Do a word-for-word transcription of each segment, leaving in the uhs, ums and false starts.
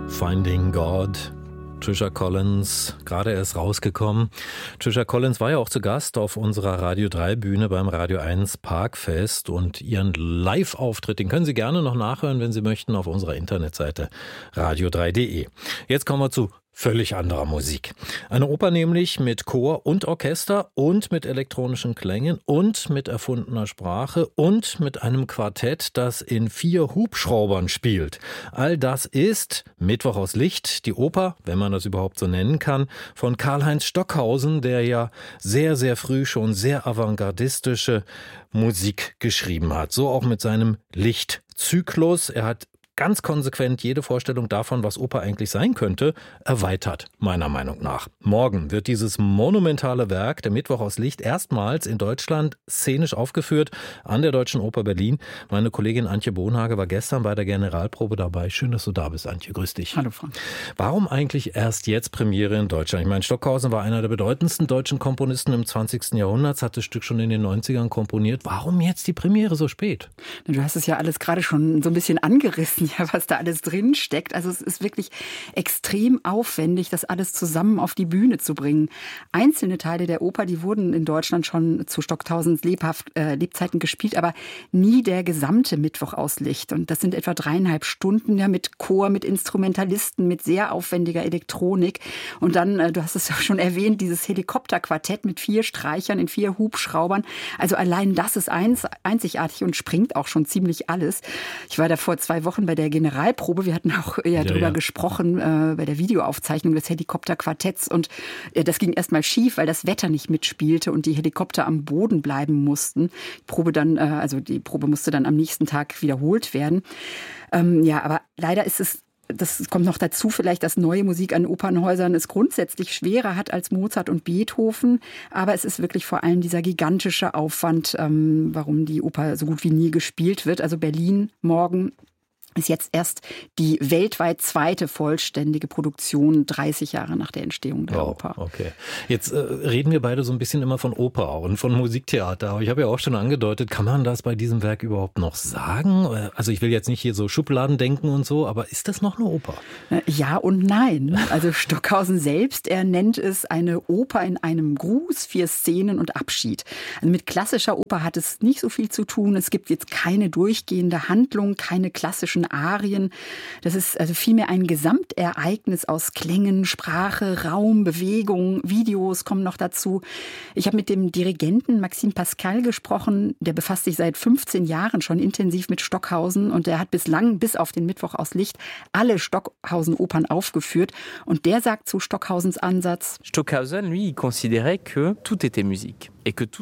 Finding God. Trisha Collins, gerade erst rausgekommen. Trisha Collins war ja auch zu Gast auf unserer Radio drei Bühne beim Radio eins Parkfest und ihren Live-Auftritt, den können Sie gerne noch nachhören, wenn Sie möchten, auf unserer Internetseite radio drei punkt de. Jetzt kommen wir zu völlig anderer Musik. Eine Oper nämlich mit Chor und Orchester und mit elektronischen Klängen und mit erfundener Sprache und mit einem Quartett, das in vier Hubschraubern spielt. All das ist Mittwoch aus Licht, die Oper, wenn man das überhaupt so nennen kann, von Karl-Heinz Stockhausen, der ja sehr, sehr früh schon sehr avantgardistische Musik geschrieben hat. So auch mit seinem Lichtzyklus. Er hat ganz konsequent jede Vorstellung davon, was Oper eigentlich sein könnte, erweitert, meiner Meinung nach. Morgen wird dieses monumentale Werk, der Mittwoch aus Licht, erstmals in Deutschland szenisch aufgeführt an der Deutschen Oper Berlin. Meine Kollegin Antje Bohnhage war gestern bei der Generalprobe dabei. Schön, dass du da bist, Antje. Grüß dich. Hallo, Frank. Warum eigentlich erst jetzt Premiere in Deutschland? Ich meine, Stockhausen war einer der bedeutendsten deutschen Komponisten im zwanzigsten Jahrhundert, hat das Stück schon in den neunzigern komponiert. Warum jetzt die Premiere so spät? Du hast es ja alles gerade schon so ein bisschen angerissen, ja, was da alles drin steckt. Also es ist wirklich extrem aufwendig, das alles zusammen auf die Bühne zu bringen. Einzelne Teile der Oper, die wurden in Deutschland schon zu Stockhausens lebhaft, äh, Lebzeiten gespielt, aber nie der gesamte Mittwoch aus Licht. Und das sind etwa dreieinhalb Stunden ja, mit Chor, mit Instrumentalisten, mit sehr aufwendiger Elektronik. Und dann, äh, du hast es ja schon erwähnt, dieses Helikopterquartett mit vier Streichern in vier Hubschraubern. Also allein das ist eins, einzigartig und springt auch schon ziemlich alles. Ich war da vor zwei Wochen bei der Generalprobe. Wir hatten auch ja, ja drüber ja. gesprochen äh, bei der Videoaufzeichnung des Helikopterquartetts. Und äh, das ging erstmal schief, weil das Wetter nicht mitspielte und die Helikopter am Boden bleiben mussten. Die Probe dann, äh, also die Probe musste dann am nächsten Tag wiederholt werden. Ähm, ja, aber leider ist es Das kommt noch dazu, vielleicht, dass neue Musik an Opernhäusern es grundsätzlich schwerer hat als Mozart und Beethoven. Aber es ist wirklich vor allem dieser gigantische Aufwand, ähm, warum die Oper so gut wie nie gespielt wird. Also Berlin morgen ist jetzt erst die weltweit zweite vollständige Produktion, dreißig Jahre nach der Entstehung der wow, Oper. Okay. Jetzt äh, reden wir beide so ein bisschen immer von Oper und von Musiktheater. Aber ich habe ja auch schon angedeutet, kann man das bei diesem Werk überhaupt noch sagen? Also ich will jetzt nicht hier so Schubladen denken und so, aber ist das noch eine Oper? Ja und nein. Also Stockhausen selbst, er nennt es eine Oper in einem Gruß, vier Szenen und Abschied. Also mit klassischer Oper hat es nicht so viel zu tun. Es gibt jetzt keine durchgehende Handlung, keine klassischen Arien. Das ist also vielmehr ein Gesamtereignis aus Klängen, Sprache, Raum, Bewegung, Videos kommen noch dazu. Ich habe mit dem Dirigenten Maxime Pascal gesprochen, der befasst sich seit fünfzehn Jahren schon intensiv mit Stockhausen und der hat bislang, bis auf den Mittwoch aus Licht, alle Stockhausen-Opern aufgeführt und der sagt zu Stockhausens Ansatz: Stockhausen, lui, il considérait que tout était musique.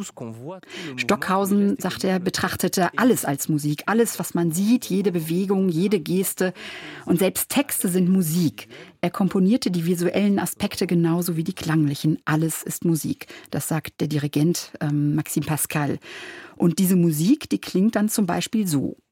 Stockhausen, sagt er, betrachtete alles als Musik. Alles, was man sieht, jede Bewegung, jede Geste. Und selbst Texte sind Musik. Er komponierte die visuellen Aspekte genauso wie die klanglichen. Alles ist Musik. Das sagt der Dirigent ähm, Maxime Pascal. Und diese Musik, die klingt dann zum Beispiel so.